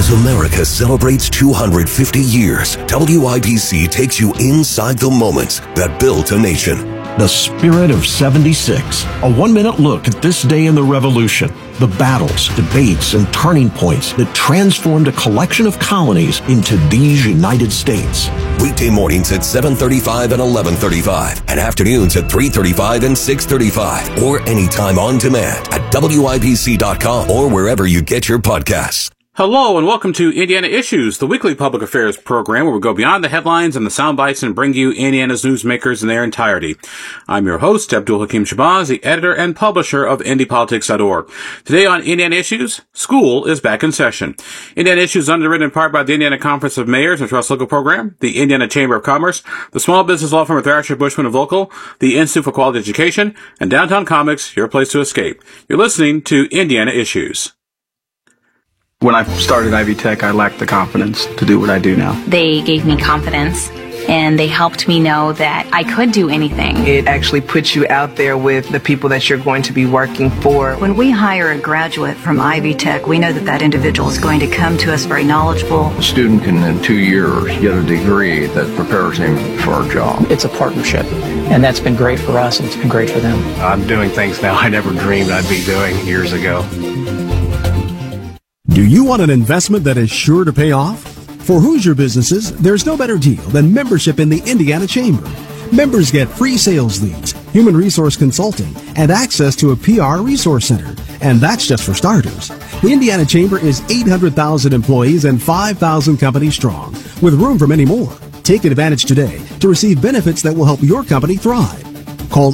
As America celebrates 250 years, WIBC takes you inside the moments that built a nation. The Spirit of 76, a 1-minute look at this day in the Revolution, the battles, debates, and turning points that transformed a collection of colonies into these United States. Weekday mornings at 7:35 and 11:35, and afternoons at 3:35 and 6:35, or anytime on demand at WIBC.com or wherever you get your podcasts. Hello and welcome to Indiana Issues, the weekly public affairs program where we go beyond the headlines and the sound bites and bring you Indiana's newsmakers in their entirety. I'm your host, Abdul Hakim Shabazz, the editor and publisher of IndyPolitics.org. Today on Indiana Issues, school is back in session. Indiana Issues is underwritten in part by the Indiana Conference of Mayors and Trust Local Program, the Indiana Chamber of Commerce, the small business law firm of Thrasher, Bushman & Vocal, the Institute for Quality Education, and Downtown Comics, your place to escape. You're listening to Indiana Issues. When I started Ivy Tech, I lacked the confidence to do what I do now. They gave me confidence, and they helped me know that I could do anything. It actually puts you out there with the people that you're going to be working for. When we hire a graduate from Ivy Tech, we know that that individual is going to come to us very knowledgeable. A student can, in 2 years, get a degree that prepares him for a job. It's a partnership, and that's been great for us, and it's been great for them. I'm doing things now I never dreamed I'd be doing years ago. Do you want an investment that is sure to pay off? For Hoosier businesses, there's no better deal than membership in the Indiana Chamber. Members get free sales leads, human resource consulting, and access to a PR resource center. And that's just for starters. The Indiana Chamber is 800,000 employees and 5,000 companies strong, with room for many more. Take advantage today to receive benefits that will help your company thrive. Call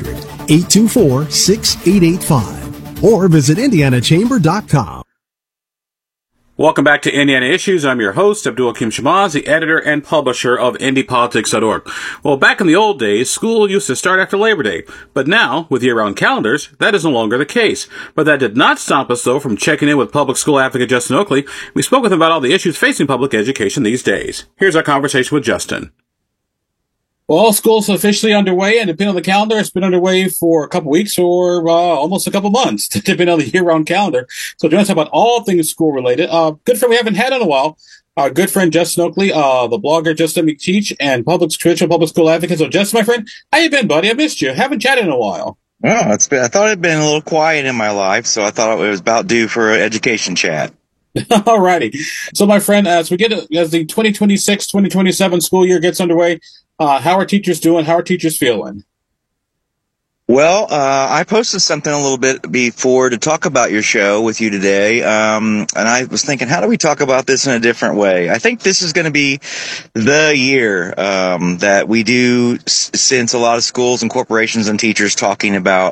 800-824-6885 or visit indianachamber.com. Welcome back to Indiana Issues. I'm your host, Abdul Hakim Shabazz, the editor and publisher of IndyPolitics.org. Well, back in the old days, school used to start after Labor Day. But now, with year-round calendars, that is no longer the case. But that did not stop us, though, from checking in with public school advocate Justin Oakley. We spoke with him about all the issues facing public education these days. Here's our conversation with Justin. Well, school's officially underway, and depending on the calendar, it's been underway for a couple weeks or almost a couple months, depending on the year-round calendar. So join us talk about all things school-related. Good friend we haven't had in a while, our good friend Justin Oakley, the blogger Justin McTeach, and traditional public school advocate. So Justin, my friend, how you been, buddy? I missed you. Haven't chatted in a while. Oh, I thought it'd been a little quiet in my life, so I thought it was about due for an education chat. All righty. So, my friend, as the 2026-2027 school year gets underway, how are teachers doing? How are teachers feeling? Well, I posted something a little bit before to talk about your show with you today, and I was thinking, how do we talk about this in a different way? I think this is going to be the year that we do since a lot of schools and corporations and teachers talking about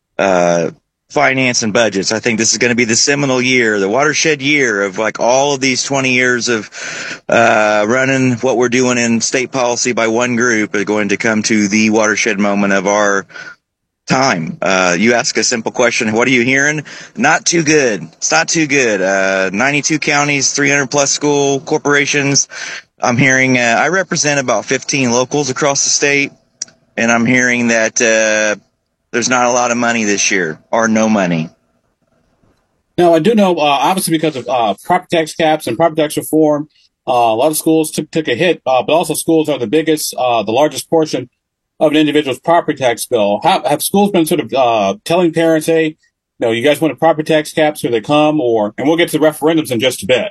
finance and budgets. I think this is going to be the seminal year, the watershed year of like all of these 20 years of running what we're doing in state policy by one group are going to come to the watershed moment of our time. You ask a simple question, what are you hearing? Not too good. It's not too good. 92 counties, 300 plus school corporations. I'm hearing, I represent about 15 locals across the state, and I'm hearing that there's not a lot of money this year, or no money. Now, I do know, obviously, because of property tax caps and property tax reform, a lot of schools took a hit, but also schools are the largest portion of an individual's property tax bill. Have schools been sort of telling parents, hey, you guys want a property tax caps, here they come, and we'll get to the referendums in just a bit.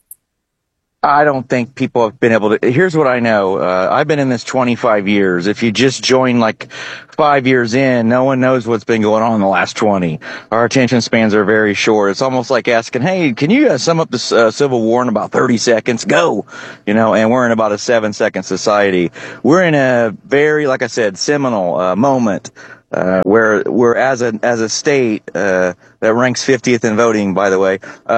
I don't think people have been able to. Here's what I know. I've been in this 25 years. If you just join like 5 years in, no one knows what's been going on in the last 20. Our attention spans are very short. It's almost like asking, hey, can you sum up the Civil War in about 30 seconds? Go. And we're in about a 7-second society. We're in a very, like I said, seminal moment. Where we're as a state that ranks 50th in voting, by the way,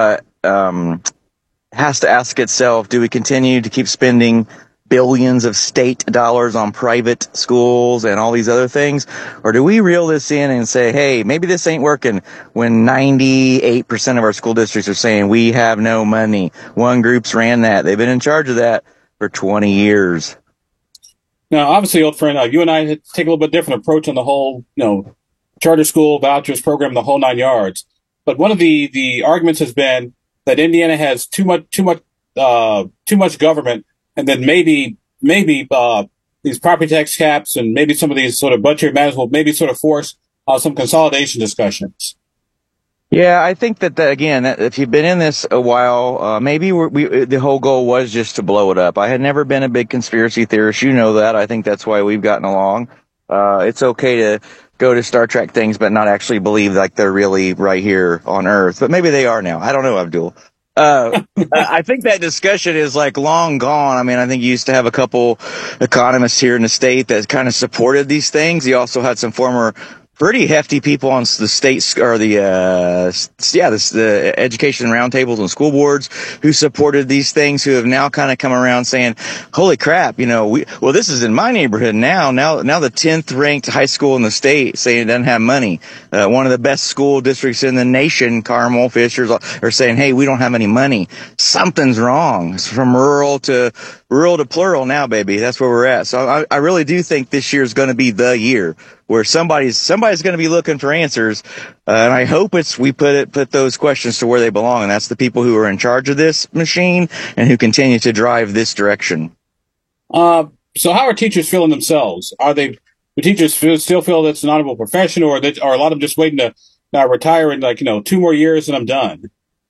has to ask itself, do we continue to keep spending billions of state dollars on private schools and all these other things? Or do we reel this in and say, hey, maybe this ain't working, when 98% of our school districts are saying we have no money? One group's ran that. They've been in charge of that for 20 years. Now, obviously, old friend, you and I take a little bit different approach on the whole, charter school vouchers program, the whole 9 yards. But one of the arguments has been, that Indiana has too much government, and then maybe these property tax caps and maybe some of these sort of budgetary matters will maybe sort of force some consolidation discussions. Yeah, I think that again, if you've been in this a while, maybe the whole goal was just to blow it up. I had never been a big conspiracy theorist. You know that. I think that's why we've gotten along. It's okay to go to Star Trek things, but not actually believe like they're really right here on Earth. But maybe they are now. I don't know, Abdul. I think that discussion is like long gone. I mean, I think you used to have a couple economists here in the state that kind of supported these things. You also had some former pretty hefty people on the state or the education roundtables and school boards who supported these things, who have now kind of come around saying, holy crap, this is in my neighborhood now the 10th ranked high school in the state saying it doesn't have money. One of the best school districts in the nation, Carmel, Fishers, are saying, hey, we don't have any money. Something's wrong. It's from rural to plural now, baby. That's where we're at. So I really do think this year is going to be the year where somebody's going to be looking for answers, and I hope we put those questions to where they belong, and that's the people who are in charge of this machine and who continue to drive this direction. So how are teachers feeling themselves? Do teachers still feel that's an honorable profession, or are a lot of them just waiting to retire in 2 more years and I'm done?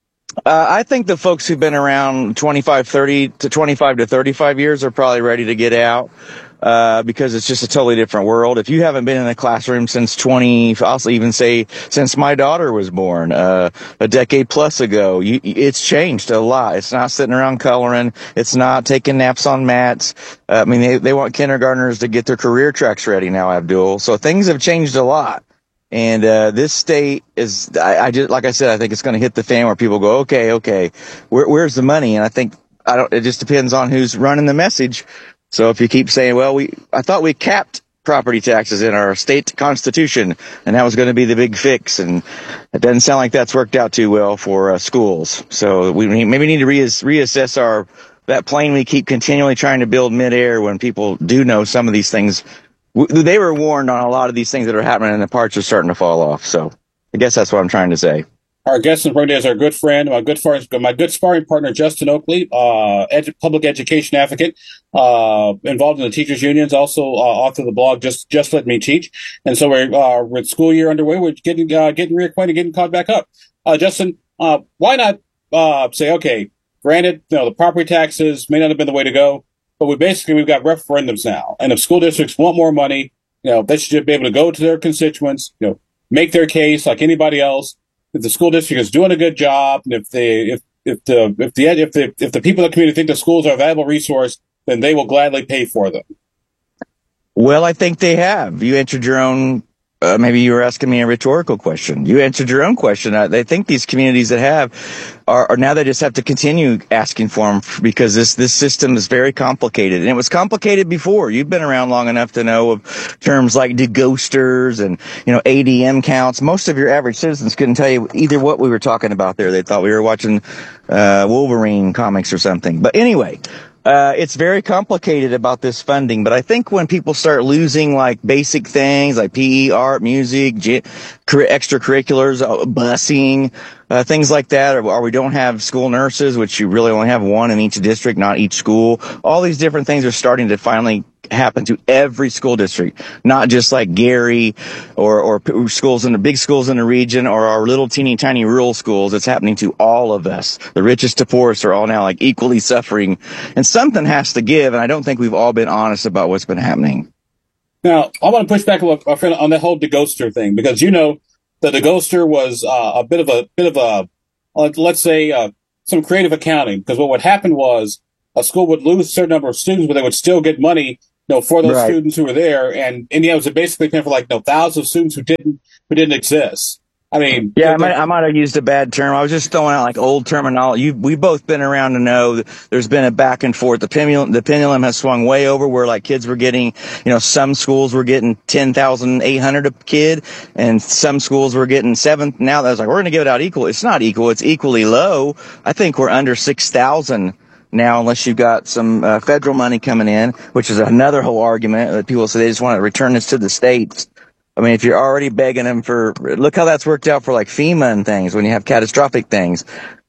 I think the folks who've been around 25 to 35 years are probably ready to get out. Because it's just a totally different world. If you haven't been in a classroom since I'll even say since my daughter was born, a decade plus ago, it's changed a lot. It's not sitting around coloring. It's not taking naps on mats. I mean, they want kindergartners to get their career tracks ready now, Abdul. So things have changed a lot. And, this state is, like I said, I think it's going to hit the fan where people go, okay, where's the money? And I think, it just depends on who's running the message. So if you keep saying, well, I thought we capped property taxes in our state constitution, and that was going to be the big fix, and it doesn't sound like that's worked out too well for schools. So we maybe need to reassess that plane we keep continually trying to build midair when people do know some of these things. They were warned on a lot of these things that are happening, and the parts are starting to fall off. So I guess that's what I'm trying to say. Our guest in front is our good friend, my good sparring partner, Justin Oakley, public education advocate, involved in the teachers unions, also author of the blog Just Let Me Teach. And so we're with school year underway. We're getting reacquainted, getting caught back up. Justin, why not say, okay, granted, the property taxes may not have been the way to go, but we've got referendums now, and if school districts want more money, they should be able to go to their constituents, make their case like anybody else. If the school district is doing a good job, and if the people in the community think the schools are a valuable resource, then they will gladly pay for them. Well, I think they have. You answered your own. Maybe you were asking me a rhetorical question. You answered your own question. They think these communities that are now, they just have to continue asking for them, because this system is very complicated, and it was complicated before. You've been around long enough to know of terms like deghosters and ADM counts. Most of your average citizens couldn't tell you either what we were talking about there. They thought we were watching Wolverine comics or something. But anyway. It's very complicated about this funding, but I think when people start losing like basic things like PE, art, music, extracurriculars, busing, things like that, or we don't have school nurses, which you really only have one in each district, not each school. All these different things are starting to finally happen to every school district, not just like Gary or schools in the big schools in the region or our little teeny tiny rural schools. It's happening to all of us. The richest to poorest are all now like equally suffering, and something has to give. And I don't think we've all been honest about what's been happening. Now, I want to push back on the whole deghoster thing, because the deghoster was a bit of a let's say some creative accounting, because what would happen was a school would lose a certain number of students, but they would still get money for those students who were there, and Indiana was basically paying for thousands of students who didn't exist. I mean, yeah, I might have used a bad term. I was just throwing out old terminology. We've both been around to know that there's been a back and forth. The pendulum has swung way over where kids were getting, some schools were getting $10,800 a kid, and some schools were getting $7,000. Now that's we're going to give it out equal. It's not equal. It's equally low. I think we're under $6,000. Now, unless you've got some federal money coming in, which is another whole argument that people say they just want to return this to the states. I mean, if you're already begging them look how that's worked out for FEMA and things when you have catastrophic things.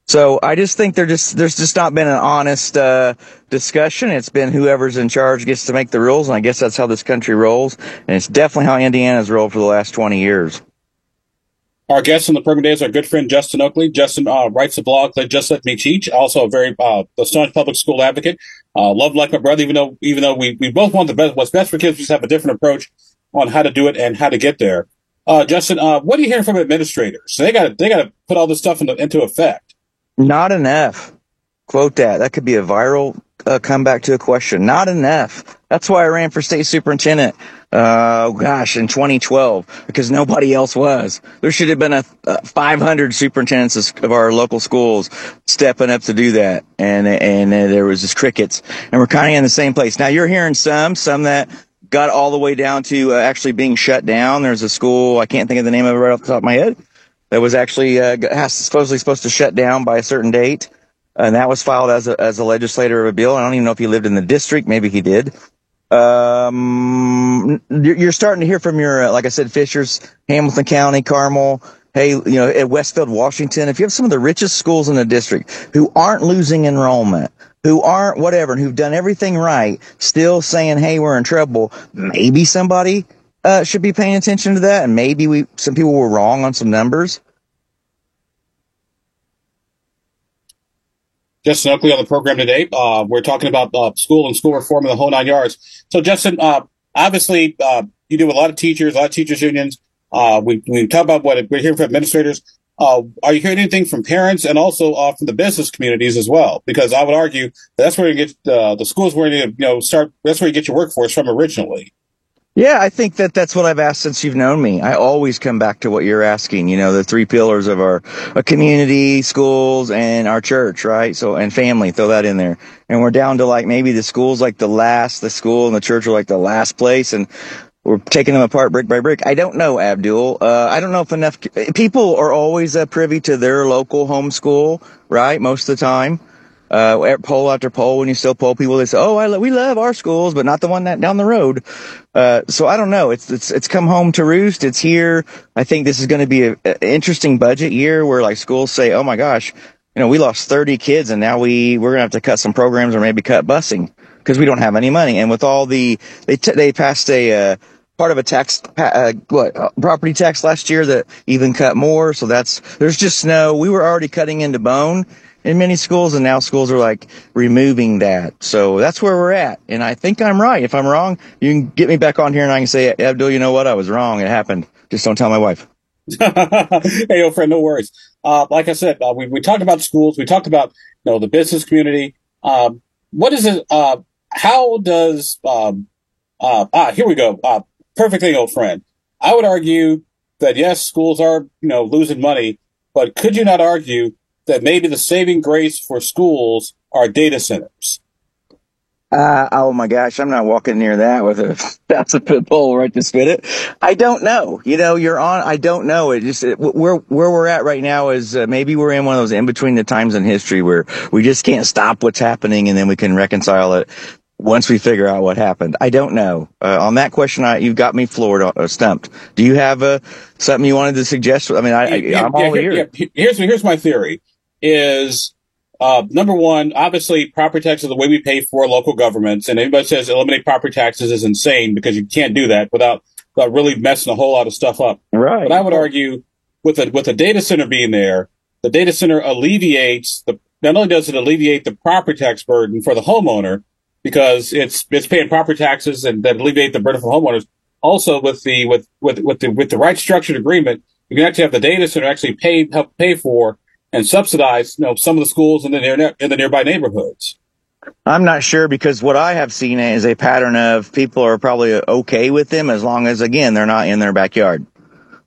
So I just think there's just not been an honest discussion. It's been whoever's in charge gets to make the rules, and I guess that's how this country rolls. And it's definitely how Indiana's rolled for the last 20 years. Our guest on the program today is our good friend Justin Oakley. Justin writes a blog called Just Let Me Teach. Also a very staunch public school advocate. Love like my brother, even though we both want the best. What's best for kids, we just have a different approach on how to do it and how to get there. Justin, what are you hearing from administrators? They got to put all this stuff into effect. Not enough. Quote that. That could be a viral comeback to a question. Not enough. That's why I ran for state superintendent. In 2012, because nobody else was. There should have been 500 superintendents of our local schools stepping up to do that. And there was just crickets. And we're kind of in the same place. Now you're hearing some that got all the way down to actually being shut down. There's a school, I can't think of the name of it right off the top of my head, that was actually supposedly supposed to shut down by a certain date. And that was filed as a legislator of a bill. I don't even know if he lived in the district. Maybe he did. You're starting to hear from your, like I said, Fishers, Hamilton County, Carmel, at Westfield, Washington. If you have some of the richest schools in the district who aren't losing enrollment, who aren't whatever, and who've done everything right, still saying, hey, we're in trouble, maybe somebody should be paying attention to that. And maybe some people were wrong on some numbers. Justin Oakley on the program today. We're talking about school and school reform and the whole 9 yards. So, Justin, obviously, you deal with a lot of teachers unions. We talk about what we're hearing from administrators. Are you hearing anything from parents and also from the business communities as well? Because I would argue that's where you get the schools where you start. That's where you get your workforce from originally. Yeah, I think that's what I've asked since you've known me. I always come back to what you're asking, the three pillars of our community, schools, and our church, right? So, and family, throw that in there. And we're down to like maybe the school's like the school and the church are like the last place, and we're taking them apart brick by brick. I don't know, Abdul. I don't know if enough people are always privy to their local homeschool, right? Most of the time. Poll after poll, when you still poll people, they say, "Oh, we love our schools, but not the one that down the road." So I don't know. It's come home to roost. It's here. I think this is going to be an interesting budget year where like schools say, "Oh my gosh, we lost 30 kids, and now we're going to have to cut some programs or maybe cut busing because we don't have any money." And with all they passed a part of a tax, property tax last year that even cut more. So there's just we were already cutting into bone in many schools, and now schools are like removing that. So that's where we're at. And I think I'm right. If I'm wrong, you can get me back on here and I can say, Abdul, you know what? I was wrong. It happened. Just don't tell my wife. Hey, old friend, no worries. Like I said, we talked about schools. We talked about, the business community. What is it? How does, here we go. Perfect thing, old friend. I would argue that yes, schools are, losing money, but could you not argue that maybe the saving grace for schools are data centers? Oh my gosh, I'm not walking near that that's a pit bull right to spit it. I don't know. I don't know. Where we're at right now is maybe we're in one of those in between the times in history where we just can't stop what's happening and then we can reconcile it once we figure out what happened. I don't know. On that question, you've got me floored, stumped. Do you have something you wanted to suggest? I mean, I'm all ears. Here's my theory. Is number one, obviously property taxes are the way we pay for local governments, and anybody says eliminate property taxes is insane because you can't do that without really messing a whole lot of stuff up. Right. But I would argue with a data center being there, the data center alleviates not only does it alleviate the property tax burden for the homeowner because it's paying property taxes and that alleviate the burden for homeowners. Also with the right structured agreement, you can actually have the data center actually help pay for and subsidize, some of the schools in the nearby neighborhoods. I'm not sure because what I have seen is a pattern of people are probably okay with them as long as, again, they're not in their backyard.